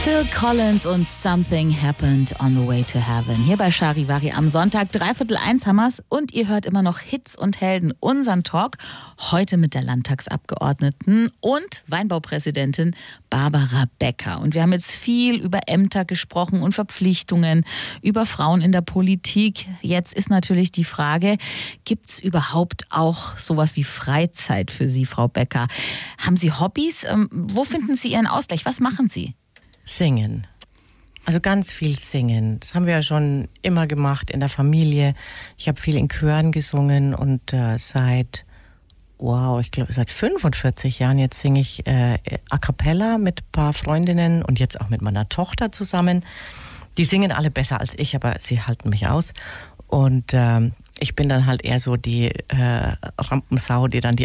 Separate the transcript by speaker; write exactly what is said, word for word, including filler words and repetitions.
Speaker 1: Phil Collins und Something Happened on the Way to Heaven. Hier bei Charivari am Sonntag, dreiviertel eins haben wir's. Und ihr hört immer noch Hits und Helden, unseren Talk. Heute mit der Landtagsabgeordneten und Weinbaupräsidentin Barbara Becker. Und wir haben jetzt viel über Ämter gesprochen und Verpflichtungen, über Frauen in der Politik. Jetzt ist natürlich die Frage, gibt's überhaupt auch sowas wie Freizeit für Sie, Frau Becker? Haben Sie Hobbys? Wo finden Sie Ihren Ausgleich? Was machen Sie?
Speaker 2: Singen. Also ganz viel singen. Das haben wir ja schon immer gemacht in der Familie. Ich habe viel in Chören gesungen und äh, seit, wow, ich glaube seit fünfundvierzig Jahren jetzt singe ich äh, a cappella mit ein paar Freundinnen und jetzt auch mit meiner Tochter zusammen. Die singen alle besser als ich, aber sie halten mich aus. Und ähm, ich bin dann halt eher so die äh, Rampensau, die dann die